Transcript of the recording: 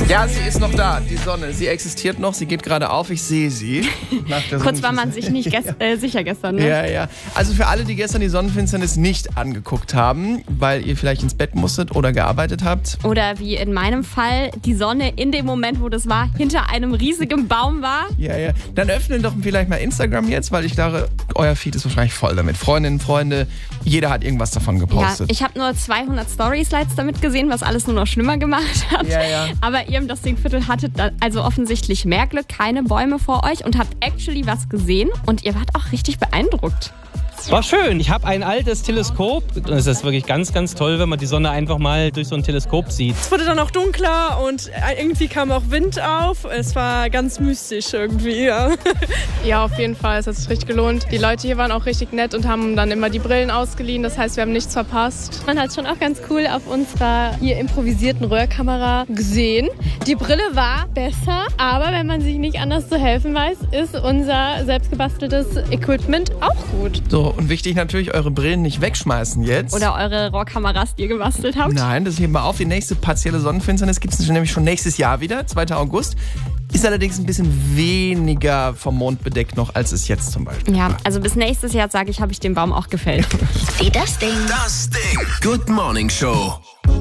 Ja, sie ist noch da, die Sonne. Sie existiert noch, sie geht gerade auf, ich sehe sie. Kurz war man sich nicht sicher gestern, ne? Ja. Also für alle, die gestern die Sonnenfinsternis nicht angeguckt haben, weil ihr vielleicht ins Bett musstet oder gearbeitet habt. Oder wie in meinem Fall, die Sonne in dem Moment, wo das war, hinter einem riesigen Baum war. Ja. Dann öffnen doch vielleicht mal Instagram jetzt, weil ich glaube, euer Feed ist wahrscheinlich voll damit. Freundinnen, Freunde, jeder hat irgendwas davon gepostet. Ja, ich habe nur 200 Story-Slides damit gesehen, was alles nur noch schlimmer gemacht hat. Ja. Aber ihr im Dostingviertel hattet also offensichtlich mehr Glück, keine Bäume vor euch und habt actually was gesehen und ihr wart auch richtig beeindruckt. War schön. Ich habe ein altes Teleskop. Es ist wirklich ganz, ganz toll, wenn man die Sonne einfach mal durch so ein Teleskop sieht. Es wurde dann auch dunkler und irgendwie kam auch Wind auf. Es war ganz mystisch irgendwie, ja. Ja, auf jeden Fall. Es hat sich richtig gelohnt. Die Leute hier waren auch richtig nett und haben dann immer die Brillen ausgeliehen. Das heißt, wir haben nichts verpasst. Man hat schon auch ganz cool auf unserer hier improvisierten Röhrkamera gesehen. Die Brille war besser, aber wenn man sich nicht anders zu helfen weiß, ist unser selbstgebasteltes Equipment auch gut. So, und wichtig natürlich, eure Brillen nicht wegschmeißen jetzt. Oder eure Rohrkameras, die ihr gebastelt habt. Nein, das heben wir auf. Die nächste partielle Sonnenfinsternis gibt es nämlich schon nächstes Jahr wieder, 2. August. Ist allerdings ein bisschen weniger vom Mond bedeckt noch, als es jetzt zum Beispiel Ja, war. also bis nächstes Jahr, sage ich, habe ich den Baum auch gefällt. Das Ding. Good Morning Show.